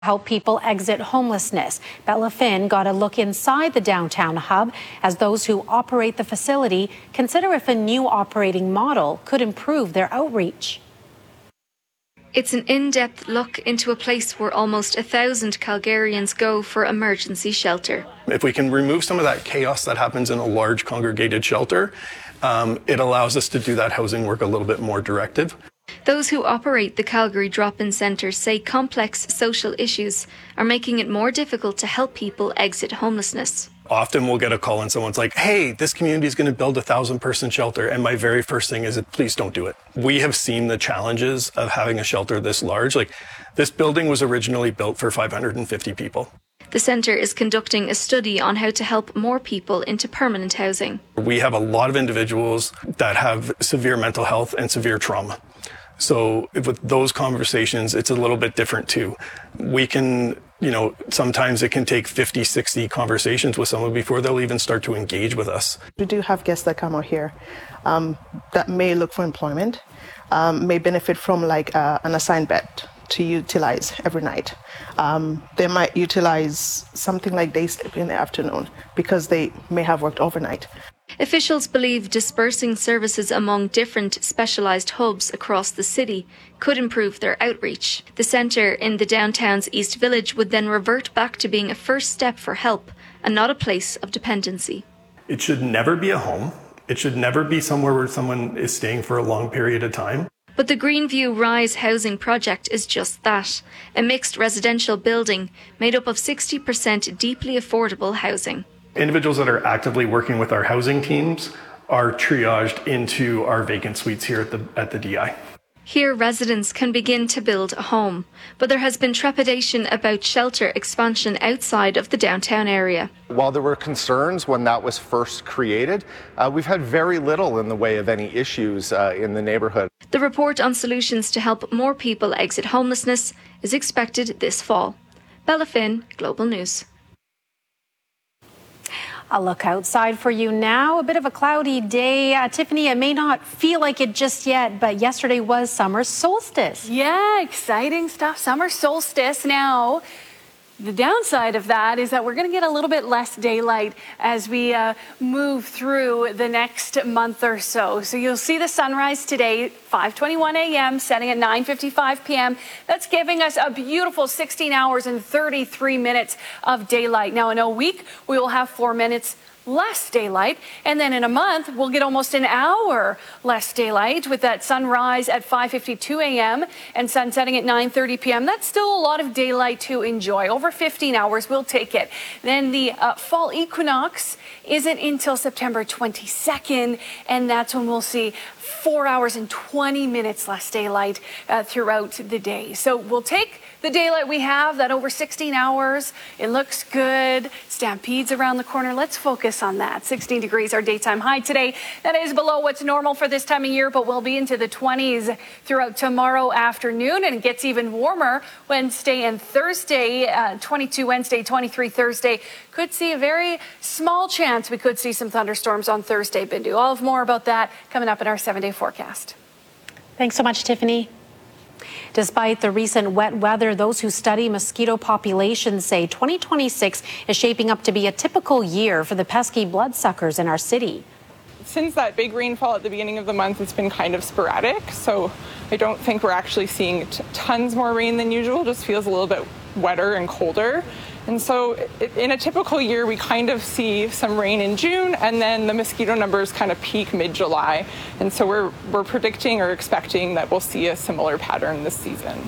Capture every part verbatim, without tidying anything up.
help people exit homelessness. Bella Finn got a look inside the downtown hub as those who operate the facility consider if a new operating model could improve their outreach. It's an in-depth look into a place where almost a thousand Calgarians go for emergency shelter. If we can remove some of that chaos that happens in a large congregated shelter, um, it allows us to do that housing work a little bit more directive. Those who operate the Calgary Drop-In Centre say complex social issues are making it more difficult to help people exit homelessness. Often we'll get a call and someone's like, hey, this community is going to build a thousand person shelter. And my very first thing is, please don't do it. We have seen the challenges of having a shelter this large. Like, this building was originally built for five hundred fifty people. The centre is conducting a study on how to help more people into permanent housing. We have a lot of individuals that have severe mental health and severe trauma. So with those conversations, it's a little bit different too. We can, you know, sometimes it can take fifty, sixty conversations with someone before they'll even start to engage with us. We do have guests that come out here um, that may look for employment, um, may benefit from like uh, an assigned bed to utilize every night. Um, they might utilize something like day sleep in the afternoon because they may have worked overnight. Officials believe dispersing services among different specialised hubs across the city could improve their outreach. The centre in the downtown's East Village would then revert back to being a first step for help and not a place of dependency. It should never be a home. It should never be somewhere where someone is staying for a long period of time. But the Greenview Rise housing project is just that, a mixed residential building made up of sixty percent deeply affordable housing. Individuals that are actively working with our housing teams are triaged into our vacant suites here at the at the D I. Here, residents can begin to build a home, but there has been trepidation about shelter expansion outside of the downtown area. While there were concerns when that was first created, uh, we've had very little in the way of any issues uh, in the neighbourhood. The report on solutions to help more people exit homelessness is expected this fall. Bella Finn, Global News. A look outside for you now. A bit of a cloudy day. Uh, Tiffany, it may not feel like it just yet, but yesterday was summer solstice. Yeah, exciting stuff. Summer solstice now. The downside of that is that we're going to get a little bit less daylight as we uh, move through the next month or so. So you'll see the sunrise today, five twenty-one a m, setting at nine fifty-five p m That's giving us a beautiful sixteen hours and thirty-three minutes of daylight. Now in a week, we will have four minutes less daylight, and then in a month we'll get almost an hour less daylight with that sunrise at five fifty-two a m and sun setting at nine thirty p m That's still a lot of daylight to enjoy. Over fifteen hours, we'll take it. Then the uh, fall equinox isn't until September twenty-second, and that's when we'll see four hours and twenty minutes less daylight uh, throughout the day. So we'll take the daylight we have, that over sixteen hours. It looks good. Stampede's around the corner. Let's focus on that. sixteen degrees, our daytime high today. That is below what's normal for this time of year, but we'll be into the twenties throughout tomorrow afternoon, and it gets even warmer Wednesday and Thursday. Uh, twenty-two Wednesday, twenty-three Thursday. Could see a very small chance we could see some thunderstorms on Thursday, Bindu. I'll have more about that coming up in our seven-day forecast. Thanks so much, Tiffany. Despite the recent wet weather, those who study mosquito populations say twenty twenty-six is shaping up to be a typical year for the pesky bloodsuckers in our city. Since that big rainfall at the beginning of the month, it's been kind of sporadic, so I don't think we're actually seeing t- tons more rain than usual. It just feels a little bit wetter and colder. And so it, in a typical year, we kind of see some rain in June, and then the mosquito numbers kind of peak mid-July. And so we're we're predicting or expecting that we'll see a similar pattern this season.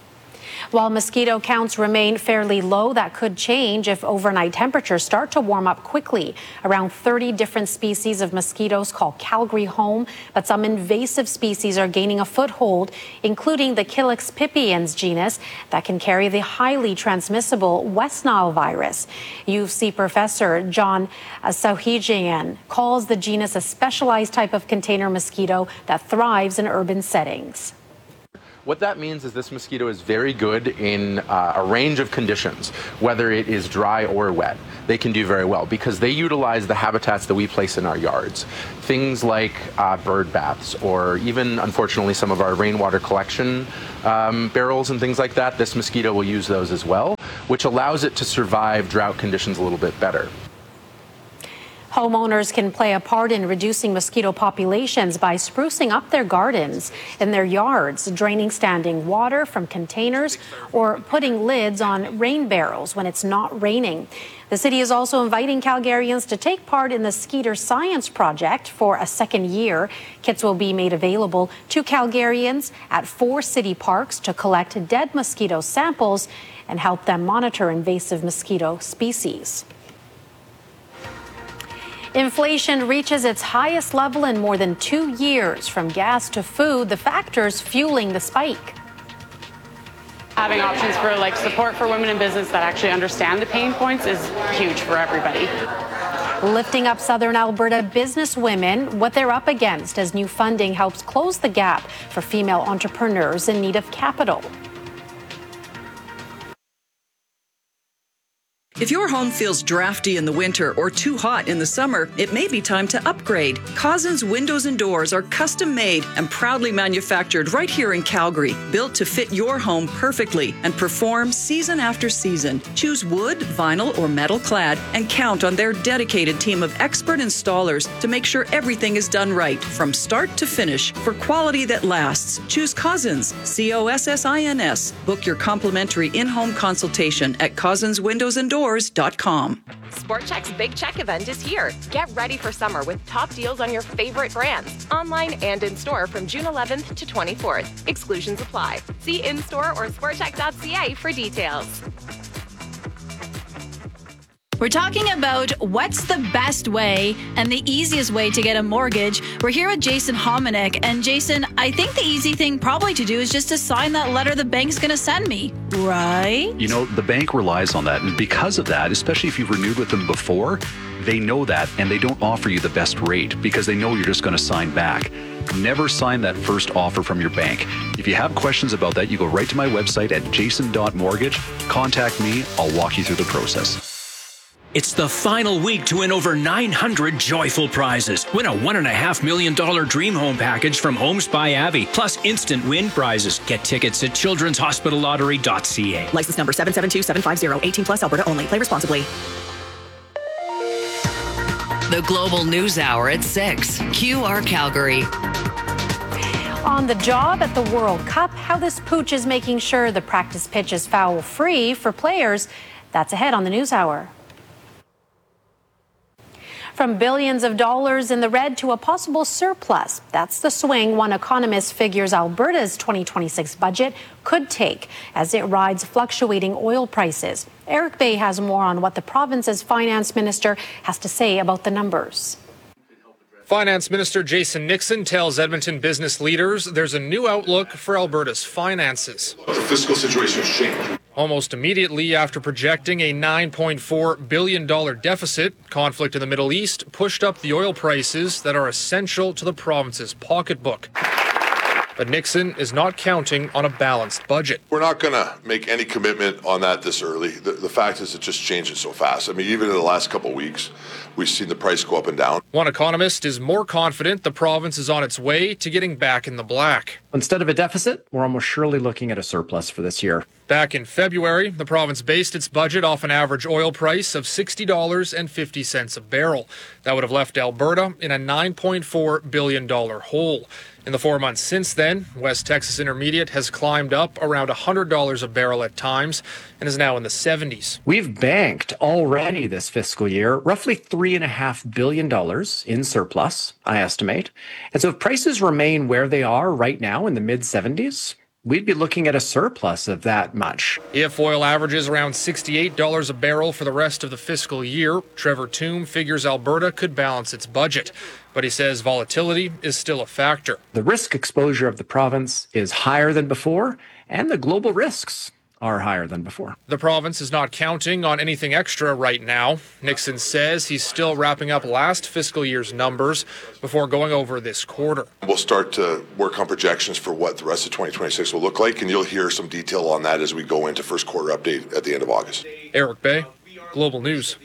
While mosquito counts remain fairly low, that could change if overnight temperatures start to warm up quickly. Around thirty different species of mosquitoes call Calgary home, but some invasive species are gaining a foothold, including the Calyx pipiens genus that can carry the highly transmissible West Nile virus. U of C professor John Sauhijian calls the genus a specialized type of container mosquito that thrives in urban settings. What that means is this mosquito is very good in uh, a range of conditions, whether it is dry or wet. They can do very well because they utilize the habitats that we place in our yards. Things like uh, bird baths, or even, unfortunately, some of our rainwater collection um, barrels and things like that. This mosquito will use those as well, which allows it to survive drought conditions a little bit better. Homeowners can play a part in reducing mosquito populations by sprucing up their gardens and their yards, draining standing water from containers, or putting lids on rain barrels when it's not raining. The city is also inviting Calgarians to take part in the Skeeter Science Project for a second year. Kits will be made available to Calgarians at four city parks to collect dead mosquito samples and help them monitor invasive mosquito species. Inflation reaches its highest level in more than two years, from gas to food, the factors fueling the spike. Having options for like support for women in business that actually understand the pain points is huge for everybody. Lifting up Southern Alberta businesswomen, what they're up against as new funding helps close the gap for female entrepreneurs in need of capital. If your home feels drafty in the winter or too hot in the summer, it may be time to upgrade. Cousins Windows and Doors are custom made and proudly manufactured right here in Calgary, built to fit your home perfectly and perform season after season. Choose wood, vinyl, or metal clad and count on their dedicated team of expert installers to make sure everything is done right from start to finish for quality that lasts. Choose Cousins, C O S S I N S. Book your complimentary in-home consultation at cousins windows and doors dot com. SportCheck's Big Check event is here. Get ready for summer with top deals on your favorite brands, online and in-store from June eleventh to twenty-fourth. Exclusions apply. See in-store or sportcheck dot c a for details. We're talking about what's the best way and the easiest way to get a mortgage. We're here with Jason Hominick. And Jason, I think the easy thing probably to do is just to sign that letter the bank's going to send me, right? You know, the bank relies on that. And because of that, especially if you've renewed with them before, they know that and they don't offer you the best rate because they know you're just going to sign back. Never sign that first offer from your bank. If you have questions about that, you go right to my website at jason dot mortgage. Contact me. I'll walk you through the process. It's the final week to win over nine hundred joyful prizes. Win a one point five million dollars dream home package from Homes by Avi, plus instant win prizes. Get tickets at children's hospital lottery dot c a. License number seven seven two seven five zero. eighteen plus Alberta only. Play responsibly. The Global News Hour at six. Q R Calgary. On the job at the World Cup, how this pooch is making sure the practice pitch is foul-free for players. That's ahead on the News Hour. From billions of dollars in the red to a possible surplus. That's the swing one economist figures Alberta's twenty twenty-six budget could take as it rides fluctuating oil prices. Eric Bay has more on what the province's finance minister has to say about the numbers. Finance Minister Jason Nixon tells Edmonton business leaders there's a new outlook for Alberta's finances. The fiscal situation has changed. Almost immediately after projecting a nine point four billion dollars deficit, conflict in the Middle East pushed up the oil prices that are essential to the province's pocketbook. But Nixon is not counting on a balanced budget. We're not going to make any commitment on that this early. The, the fact is it just changes so fast. I mean, even in the last couple of weeks, we've seen the price go up and down. One economist is more confident the province is on its way to getting back in the black. Instead of a deficit, we're almost surely looking at a surplus for this year. Back in February, the province based its budget off an average oil price of sixty dollars and fifty cents a barrel. That would have left Alberta in a nine point four billion dollars hole. In the four months since then, West Texas Intermediate has climbed up around one hundred dollars a barrel at times and is now in the seventies. We've banked already this fiscal year roughly three point five billion dollars in surplus, I estimate. And so if prices remain where they are right now in the mid seventies, we'd be looking at a surplus of that much. If oil averages around sixty-eight dollars a barrel for the rest of the fiscal year, Trevor Toome figures Alberta could balance its budget. But he says volatility is still a factor. The risk exposure of the province is higher than before, and the global risks are higher than before. The province is not counting on anything extra right now. Nixon says he's still wrapping up last fiscal year's numbers before going over this quarter. We'll start to work on projections for what the rest of twenty twenty-six will look like, and you'll hear some detail on that as we go into first quarter update at the end of August. Eric Bay, Global News.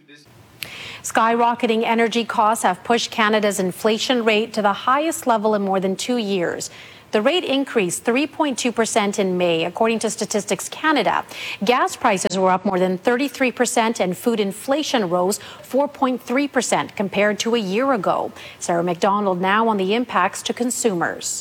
Skyrocketing energy costs have pushed Canada's inflation rate to the highest level in more than two years. The rate increased three point two percent in May, according to Statistics Canada. Gas prices were up more than thirty-three percent, and food inflation rose four point three percent compared to a year ago. Sarah McDonald now on the impacts to consumers.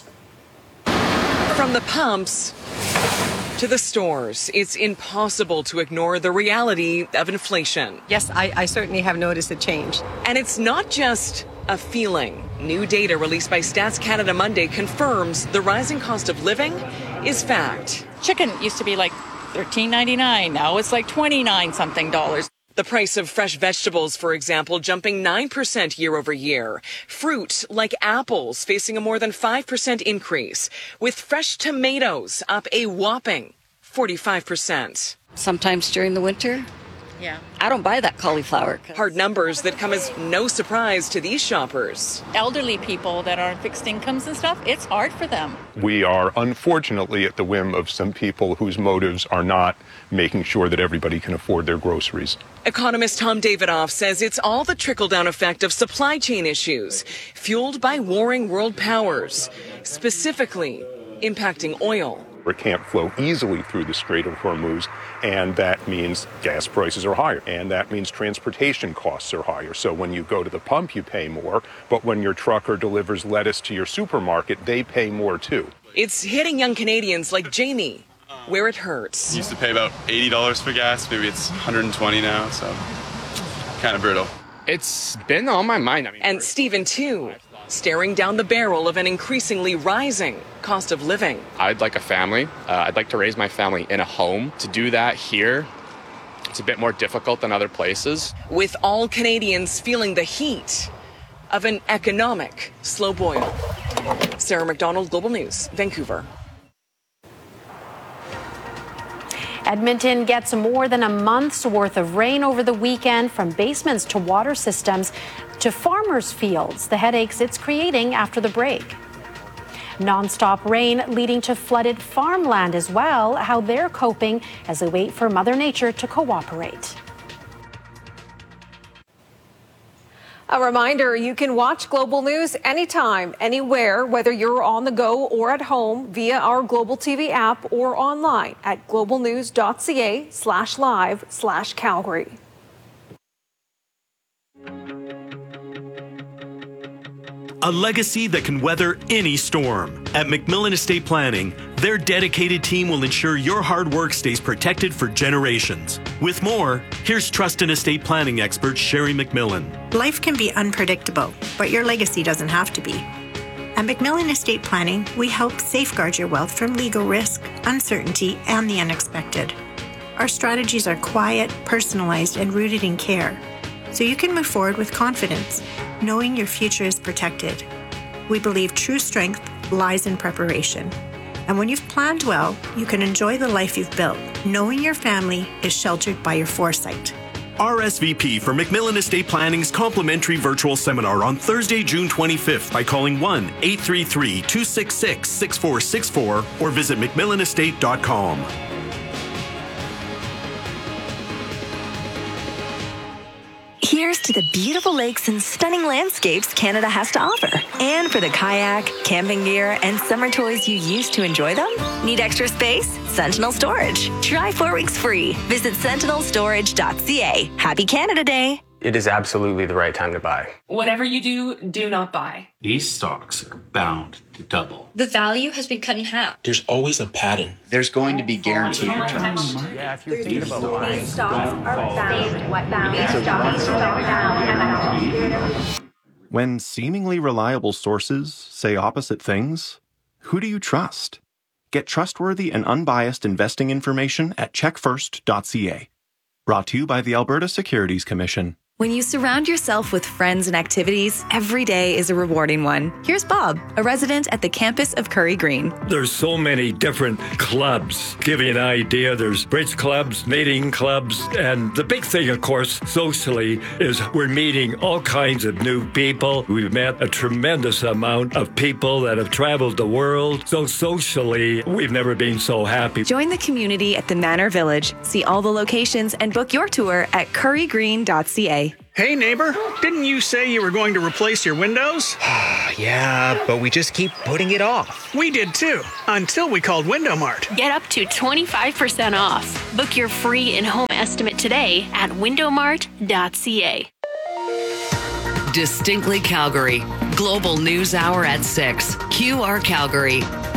From the pumps to the stores, it's impossible to ignore the reality of inflation. Yes, I, I certainly have noticed a change. And it's not just a feeling. New data released by Stats Canada Monday confirms the rising cost of living is fact. Chicken used to be like thirteen ninety-nine. Now it's like twenty-nine something dollars. The price of fresh vegetables, for example, jumping nine percent year over year. Fruit, like apples, facing a more than five percent increase, with fresh tomatoes up a whopping forty-five percent. Sometimes during the winter, yeah, I don't buy that cauliflower. Hard numbers that come as no surprise to these shoppers. Elderly people that are on fixed incomes and stuff, it's hard for them. We are unfortunately at the whim of some people whose motives are not making sure that everybody can afford their groceries. Economist Tom Davidoff says it's all the trickle-down effect of supply chain issues, fueled by warring world powers, specifically impacting oil. It can't flow easily through the Strait of Hormuz, and that means gas prices are higher, and that means transportation costs are higher. So when you go to the pump, you pay more, but when your trucker delivers lettuce to your supermarket, they pay more too. It's hitting young Canadians like Jamie where it hurts. Used to pay about eighty dollars for gas, maybe it's one hundred twenty now, so kind of brutal. It's been on my mind. I mean, and Stephen too, staring down the barrel of an increasingly rising cost of living. I'd like a family. Uh, I'd like to raise my family in a home. To do that here, it's a bit more difficult than other places. With all Canadians feeling the heat of an economic slow boil. Sarah McDonald, Global News, Vancouver. Edmonton gets more than a month's worth of rain over the weekend, from basements to water systems to farmers' fields, the headaches it's creating after the break. Non-stop rain leading to flooded farmland as well, how they're coping as they wait for Mother Nature to cooperate. A reminder, you can watch Global News anytime, anywhere, whether you're on the go or at home via our Global T V app or online at globalnews.ca slash live slash Calgary. A legacy that can weather any storm. At McMillan Estate Planning, their dedicated team will ensure your hard work stays protected for generations. With more, here's trust and estate planning expert Sherry McMillan. Life can be unpredictable, but your legacy doesn't have to be. At McMillan Estate Planning, we help safeguard your wealth from legal risk, uncertainty, and the unexpected. Our strategies are quiet, personalized, and rooted in care, so you can move forward with confidence, knowing your future is protected. We believe true strength lies in preparation. And when you've planned well, you can enjoy the life you've built, knowing your family is sheltered by your foresight. R S V P for McMillan Estate Planning's complimentary virtual seminar on Thursday, June twenty-fifth by calling one eight three three, two six six, six four six four or visit mcmillan estate dot com. Here's to the beautiful lakes and stunning landscapes Canada has to offer. And for the kayak, camping gear, and summer toys you use to enjoy them? Need extra space? Sentinel Storage. Try four weeks free. Visit sentinel storage dot c a. Happy Canada Day. It is absolutely the right time to buy. Whatever you do, do not buy. These stocks are bound to double. The value has been cut in half. There's always a pattern. There's going to be guaranteed returns. Yeah, if you're thinking about buying, these stocks are bound. What bound? These stocks are bound. When seemingly reliable sources say opposite things, who do you trust? Get trustworthy and unbiased investing information at check first dot c a. Brought to you by the Alberta Securities Commission When you surround yourself with friends and activities, every day is a rewarding one. Here's Bob, a resident at the campus of Curry Green. There's so many different clubs. Give you an idea, there's bridge clubs, knitting clubs, and the big thing, of course, socially, is we're meeting all kinds of new people. We've met a tremendous amount of people that have traveled the world. So socially, we've never been so happy. Join the community at the Manor Village. See all the locations and book your tour at curry green dot c a. Hey neighbor, didn't you say you were going to replace your windows? Yeah, but we just keep putting it off. We did too, until we called Window Mart. Get up to twenty-five percent off. Book your free in-home estimate today at window mart dot c a. Distinctly Calgary. Global News Hour at six. Q R Calgary.